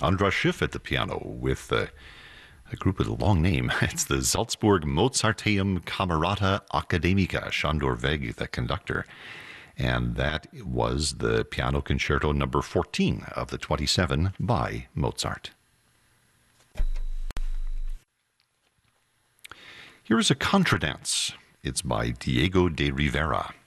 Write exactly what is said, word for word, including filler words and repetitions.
Andras Schiff at the piano with uh, a group with a long name. It's the Salzburg Mozarteum Camerata Academica. Sándor Vég, the conductor. And that was the Piano Concerto number fourteen of the twenty-seven by Mozart. Here is a contradance. It's by Diego de Rivera.